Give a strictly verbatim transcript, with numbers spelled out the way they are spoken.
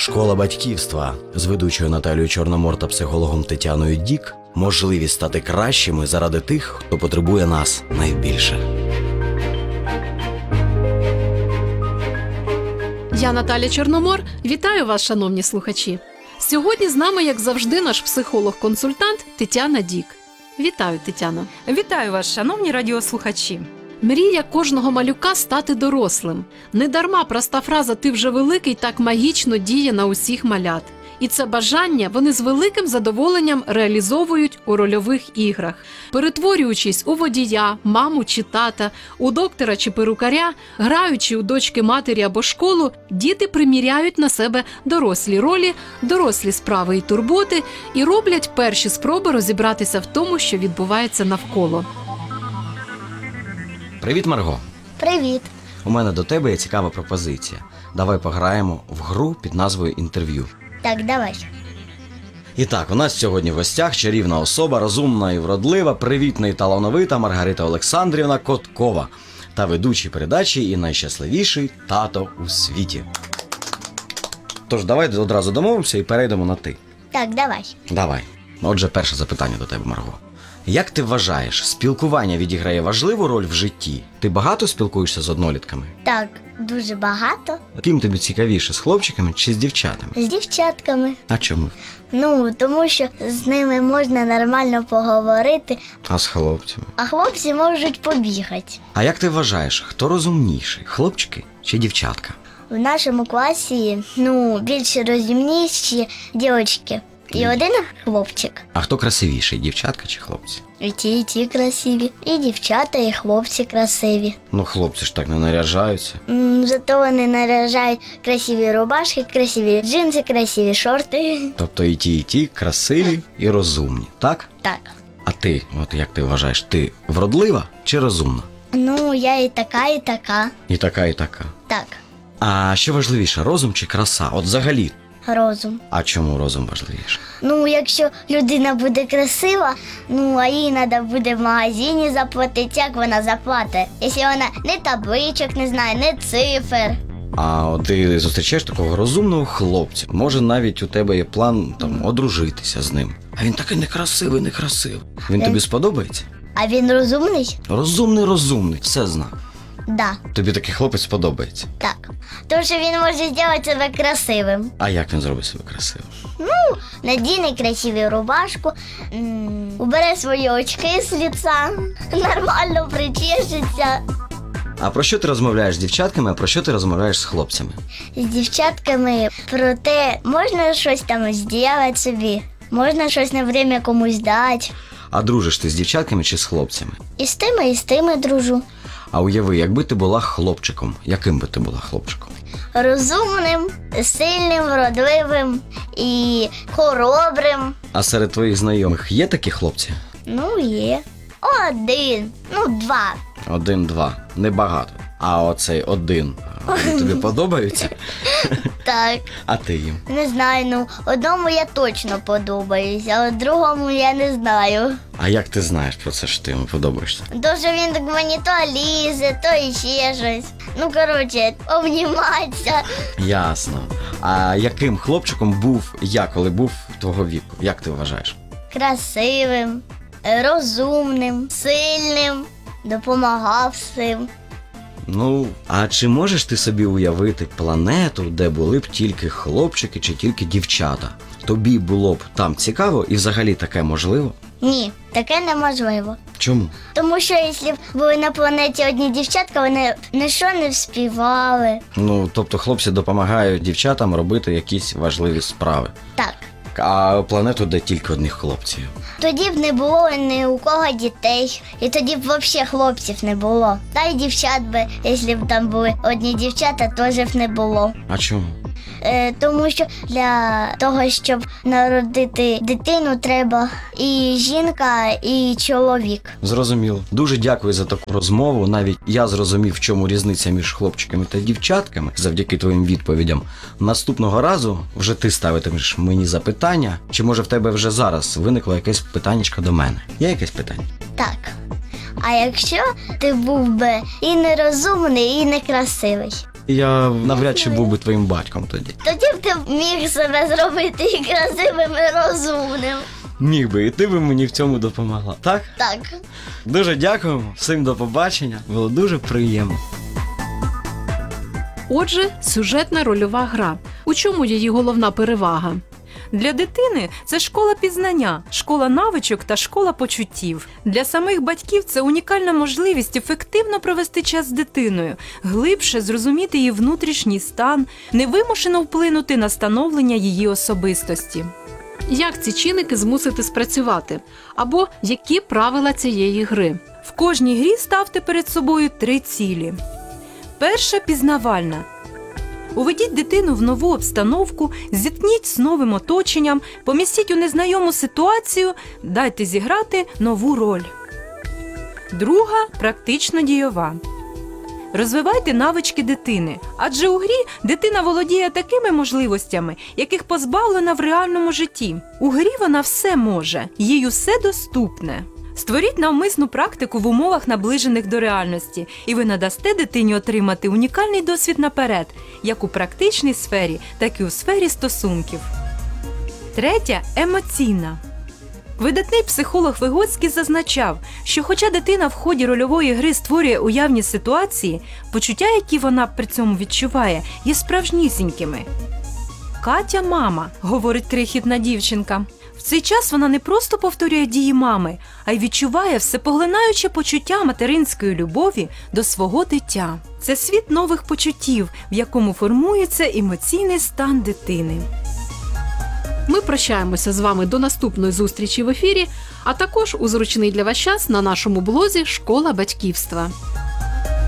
Школа батьківства з ведучою Наталією Чорномор та психологом Тетяною Дік. Можливість стати кращими заради тих, хто потребує нас найбільше. Я Наталя Чорномор. Вітаю вас, шановні слухачі. Сьогодні з нами, як завжди, наш психолог-консультант Тетяна Дік. Вітаю, Тетяно. Вітаю вас, шановні радіослухачі. Мрія кожного малюка стати дорослим. Недарма проста фраза «ти вже великий» так магічно діє на усіх малят. І це бажання вони з великим задоволенням реалізовують у рольових іграх. Перетворюючись у водія, маму чи тата, у доктора чи перукаря, граючи у дочки матері або школу, діти приміряють на себе дорослі ролі, дорослі справи і турботи і роблять перші спроби розібратися в тому, що відбувається навколо. Привіт, Марго. Привіт. У мене до тебе є цікава пропозиція. Давай пограємо в гру під назвою «Інтерв'ю». Так, давай. І так, у нас сьогодні в гостях чарівна особа, розумна і вродлива, привітна і талановита Маргарита Олександрівна Коткова та ведучий передачі і найщасливіший тато у світі. Тож давай одразу домовимося і перейдемо на «ти». Так, давай. Давай. Отже, перше запитання до тебе, Марго. Як ти вважаєш, спілкування відіграє важливу роль в житті? Ти багато спілкуєшся з однолітками? Так, дуже багато. Ким тобі цікавіше, з хлопчиками чи з дівчатами? З дівчатками. А чому? Ну, тому що з ними можна нормально поговорити, А з хлопцями? а хлопці можуть побігати. А як ти вважаєш, хто розумніший, хлопчики чи дівчатка? В нашому класі, ну, більш розумніші дівчатки. І один хлопчик. А хто красивіший, дівчатка чи хлопці? І ті, і ті красиві. І дівчата, і хлопці красиві. Ну, хлопці ж так не наряжаються. М, Зато вони наряжають красиві рубашки, красиві джинси, красиві шорти. Тобто і ті, і ті красиві і розумні, так? Так. А ти, от як ти вважаєш, ти вродлива чи розумна? Ну, я і така, і така. І така, і така. Так, А що важливіше, розум чи краса? От взагалі. розум. А чому розум важливіше? Ну, якщо людина буде красива, ну, а їй треба буде в магазині заплатити, як вона заплатить? Якщо вона не табличок не знає, не цифр. А от ти зустрічаєш такого розумного хлопця. Може, навіть у тебе є план там одружитися з ним. А він такий некрасивий, некрасивий. Він Е. тобі сподобається? А він розумний? Розумний, розумний, все зна. Да, Тобі такий хлопець сподобається. так. Тому що він може зробити себе красивим. А як він зробить себе красивим? Надіне красиву рубашку, м, убере свої очки з лица, нормально причешеться. А про що ти розмовляєш з дівчатками, а про що ти розмовляєш з хлопцями? З дівчатками про те, можна щось там зробити собі, можна щось на время комусь дати. А дружиш ти з дівчатками чи з хлопцями? І з тими, і з тими дружу. А уяви, якби ти була хлопчиком, яким би ти була хлопчиком? Розумним, сильним, вродливим і хоробрим. А серед твоїх знайомих є такі хлопці? Ну, є. Один, ну, два. Один-два. Небагато. А оцей один. Вони тобі подобаються? Так, А ти їм? не знаю, ну, одному я точно подобаюся, а другому я не знаю. А як ти знаєш про це, що ти йому подобаєшся? То, що він так мені то лізе, то іще щось. Ну, коротше, обніматися. Ясно. А яким хлопчиком був я, коли був твого віку? Як ти вважаєш? Красивим, розумним, сильним, допомагав всім. Ну, а чи можеш ти собі уявити планету, де були б тільки хлопчики чи тільки дівчата? Тобі було б там цікаво і взагалі таке можливо? Ні, таке неможливо. Чому? Тому що якщо б були на планеті одні дівчатка, вони нічого не вспівали. Ну, тобто хлопці допомагають дівчатам робити якісь важливі справи. Так. А планету, де тільки одних хлопців. Тоді б не було ні у кого дітей, і тоді б взагалі хлопців не було. Та й дівчат би, якщо б там були одні дівчата, теж б не було. А чому? Е, тому що для того, щоб народити дитину, треба і жінка, і чоловік. Зрозуміло. Дуже дякую за таку розмову. Навіть я зрозумів, в чому різниця між хлопчиками та дівчатками, завдяки твоїм відповідям. Наступного разу вже ти ставитимеш мені запитання, чи може в тебе вже зараз виникло якесь питаннячко до мене? Є якесь питання? Так. А якщо ти був би і нерозумний, і некрасивий? я навряд чи був би твоїм батьком тоді. Тоді б ти міг себе зробити і красивим, і розумним. Міг би, і ти би мені в цьому допомогла. Так? Так. Дуже дякуємо, всім до побачення. Було дуже приємно. Отже, сюжетна рольова гра. У чому її головна перевага? Для дитини це школа пізнання, школа навичок та школа почуттів. Для самих батьків це унікальна можливість ефективно провести час з дитиною, глибше зрозуміти її внутрішній стан, невимушено вплинути на становлення її особистості. Як ці чинники змусити спрацювати? Або які правила цієї гри? В кожній грі ставте перед собою три цілі. Перша – пізнавальна. Уведіть дитину в нову обстановку, зіткніть з новим оточенням, помістіть у незнайому ситуацію, дайте зіграти нову роль. Друга – практично дійова. Розвивайте навички дитини, адже у грі дитина володіє такими можливостями, яких позбавлена в реальному житті. У грі вона все може, їй усе доступне. Створіть навмисну практику в умовах, наближених до реальності, і ви надасте дитині отримати унікальний досвід наперед, як у практичній сфері, так і у сфері стосунків. Третя – емоційна. Видатний психолог Вигоцький зазначав, що хоча дитина в ході рольової гри створює уявні ситуації, почуття, які вона при цьому відчуває, є справжнісінькими. «Катя – мама», – говорить крихітна дівчинка. В цей час вона не просто повторює дії мами, а й відчуває всепоглинаюче почуття материнської любові до свого дитя. Це світ нових почуттів, в якому формується емоційний стан дитини. Ми прощаємося з вами до наступної зустрічі в ефірі, а також у зручний для вас час на нашому блозі «Школа батьківства».